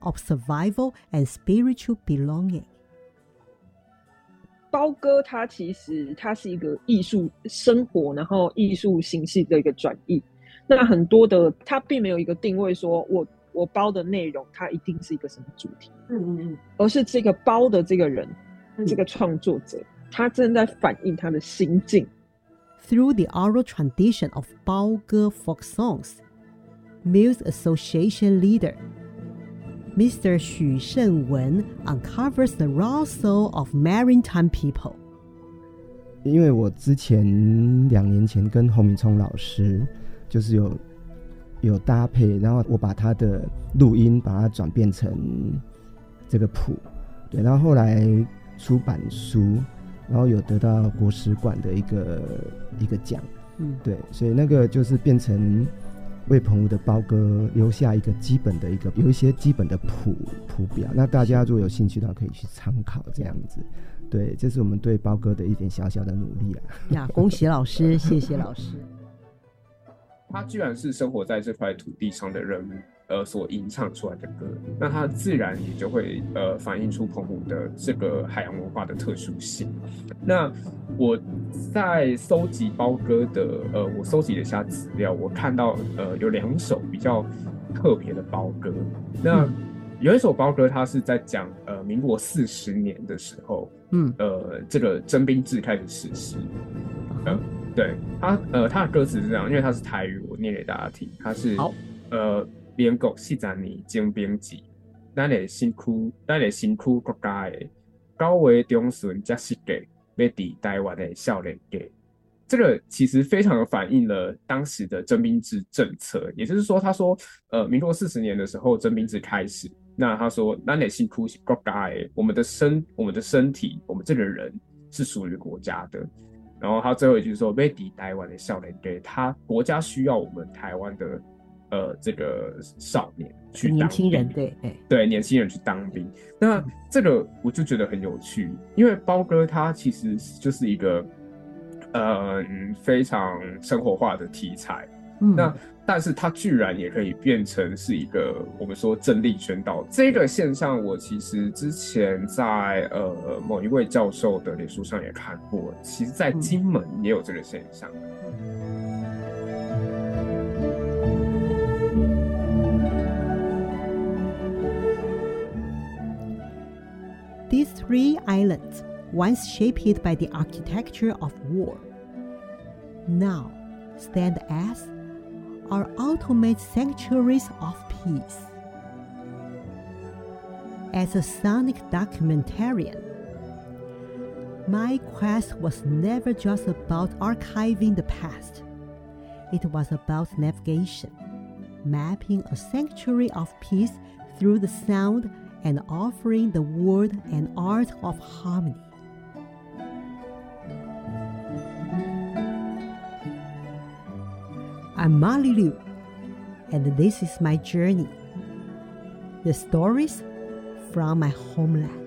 of survival and spiritual belonging. 包歌它其实它是一个艺术生活，然后艺术形式的一个转译。那很多的它并没有一个定位说我包的内容它一定是一个什么主题，而是这个包的这个人，这个创作者，他正在反映他的心境。 Through the oral tradition of 包歌 folk songs, Muse Association leader Mr. 许胜文 uncovers the raw soul of maritime people. 因为我之前2年前跟洪明聪老师就是有搭配，然后我把他的录音把它转变成这个谱，对，然后后来出版书，然后有得到国史馆的一个奖，对，所以那个就是变成为澎湖的包歌留下一个基本的有一些基本的谱表，那大家如果有兴趣的话可以去参考这样子。对，这是我们对包歌的一点小小的努力啦。 呀，恭喜老师，谢谢老师。 他居然是生活在这块土地上的人所吟唱出来的歌，那它自然也就会反映出澎湖的这个海洋文化的特殊性。那我在搜集包歌的我搜集了一下资料，我看到有2首比较特别的包歌。那有一首包歌，它是在讲民国40年的时候，这个征兵制开始实施。对，他的歌词是这样，因为它是台语，我念给大家听。它是民国40年征兵制，咱的辛苦国家的9月中旬才设计要伫台湾的少年家。这个其实非常的反映了当时的征兵制政策，也就是说，他说，民国40年的时候征兵制开始，那他说，咱的辛苦国家的，我们的身体，我们这个人是属于国家的。然后他最后一句说，要伫台湾的少年家，他国家需要我们台湾的这个少年去当兵， 年轻人， 对年轻人去当兵。那这个我就觉得很有趣，因为包歌它其实就是一个非常生活化的题材，那但是它居然也可以变成是一个我们说政令宣导这个现象。我其实之前在某一位教授的脸书上也看过，其实在金门也有这个现象。 These 3 islands, once shaped by the architecture of war, now stand as our ultimate sanctuaries of peace. As a sonic documentarian, my quest was never just about archiving the past. It was about navigation, mapping a sanctuary of peace through the sound and offering the world an art of harmony. I'm Molly Liu, and this is my journey. The stories from my homeland.